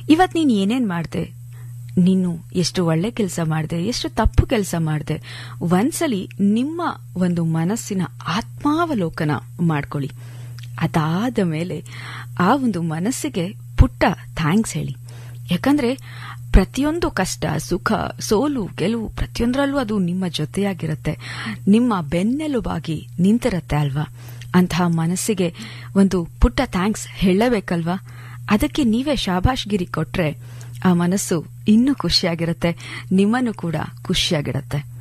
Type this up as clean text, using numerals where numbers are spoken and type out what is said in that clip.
ಇವತ್ ನೀನ್ ಏನೇನ್ ಮಾಡ್ದೆ, ನೀನು ಎಷ್ಟು ಒಳ್ಳೆ ಕೆಲಸ ಮಾಡಿದೆ, ಎಷ್ಟು ತಪ್ಪು ಕೆಲಸ ಮಾಡಿದೆ, ಒಂದ್ಸಲಿ ನಿಮ್ಮ ಒಂದು ಮನಸ್ಸಿನ ಆತ್ಮಾವಲೋಕನ ಮಾಡ್ಕೊಳ್ಳಿ. ಅದಾದ ಮೇಲೆ ಆ ಒಂದು ಮನಸ್ಸಿಗೆ ಪುಟ್ಟ ಥ್ಯಾಂಕ್ಸ್ ಹೇಳಿ. ಯಾಕಂದ್ರೆ ಪ್ರತಿಯೊಂದು ಕಷ್ಟ, ಸುಖ, ಸೋಲು, ಗೆಲುವು ಪ್ರತಿಯೊಂದರಲ್ಲೂ ಅದು ನಿಮ್ಮ ಜೊತೆಯಾಗಿರುತ್ತೆ, ನಿಮ್ಮ ಬೆನ್ನೆಲುಬಾಗಿ ನಿಂತಿರತ್ತೆ ಅಲ್ವಾ. ಅಂತಹ ಮನಸ್ಸಿಗೆ ಒಂದು ಪುಟ್ಟ ಥ್ಯಾಂಕ್ಸ್ ಹೇಳಬೇಕಲ್ವಾ. ಅದಕ್ಕೆ ನೀವೇ ಶಾಬಾಷ್ಗಿರಿ ಕೊಟ್ರೆ ಆ ಮನಸ್ಸು ಇನ್ನೂ ಖುಷಿಯಾಗಿರುತ್ತೆ, ನಿಮ್ಮನ್ನು ಕೂಡ ಖುಷಿಯಾಗಿರುತ್ತೆ.